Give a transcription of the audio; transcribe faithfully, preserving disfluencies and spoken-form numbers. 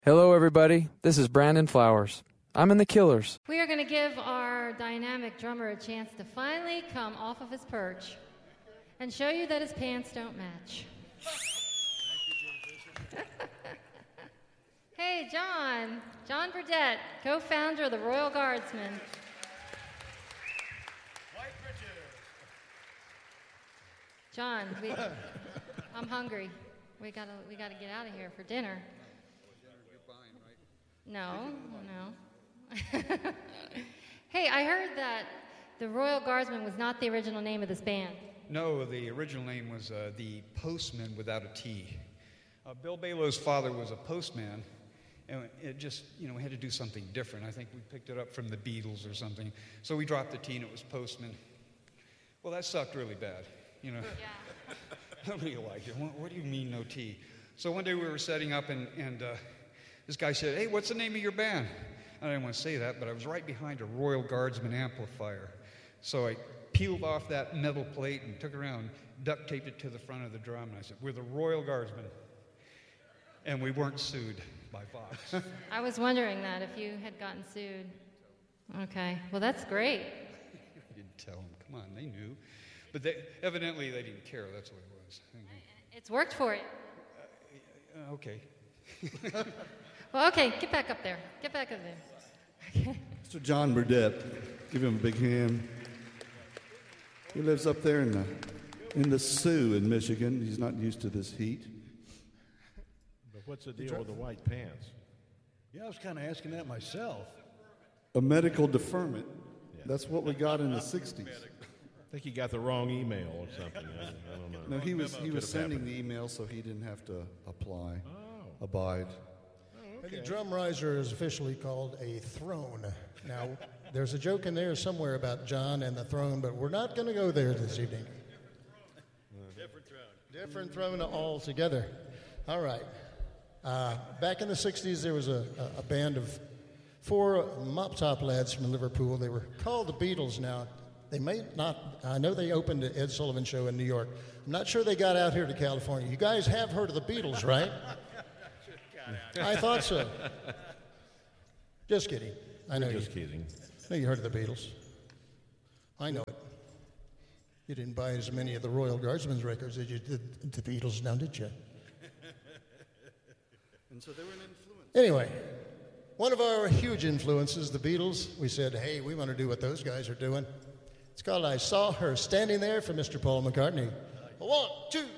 Hello, everybody. This is Brandon Flowers. I'm in the Killers. We are going to give our dynamic drummer a chance to finally come off of his perch and show you that his pants don't match. Hey, John. John Burdett, co-founder of the Royal Guardsmen. White Richard. John, we, I'm hungry. We gotta, we gotta get out of here for dinner. No, no. Hey, I heard that the Royal Guardsmen was not the original name of this band. No, the original name was uh, the Postman without a T. Uh, Bill Balo's father was a postman, and it just, you know, we had to do something different. I think we picked it up from the Beatles or something. So we dropped the T and it was Postman. Well, that sucked really bad, you know. Yeah. Nobody liked it. What, what do you mean, no T? So one day we were setting up, and, and uh, this guy said, "Hey, what's the name of your band?" I didn't want to say that, but I was right behind a Royal Guardsman amplifier. So I peeled off that metal plate and took it around, duct taped it to the front of the drum, and I said, "We're the Royal Guardsmen." And we weren't sued by Fox. I was wondering that, if you had gotten sued. Okay, well, that's great. I didn't tell them. Come on, they knew. But they, evidently they didn't care. That's what it was. It's worked for you. Uh, okay. Well, okay, get back up there. Get back up there. Okay. Mister John Burdett, give him a big hand. He lives up there in the in the Sioux in Michigan. He's not used to this heat. But what's the deal with the white pants? Yeah, I was kind of asking that myself. A medical deferment. Yeah. That's what we got in the sixties. I think he got the wrong email or something. I, I don't know. No, he was he was Could've sending happened. the email so he didn't have to apply, Oh. abide. Oh, The drum riser is officially called a throne. Now, there's a joke in there somewhere about John and the throne, but we're not going to go there this evening. Different throne. Different throne altogether. All right. Uh, back in the sixties, there was a, a, a band of four mop-top lads from Liverpool. They were called the Beatles. Now, they may not, I know they opened the Ed Sullivan Show in New York. I'm not sure they got out here to California. You guys have heard of the Beatles, right? I thought so. Just kidding. I know Just you. kidding. I know you heard of the Beatles. I know it. You didn't buy as many of the Royal Guardsmen's records as you did the Beatles now, did you? And so they were an influence. Anyway, one of our huge influences, the Beatles, we said, hey, we want to do what those guys are doing. It's called I Saw Her Standing There for Mister Paul McCartney. One, two,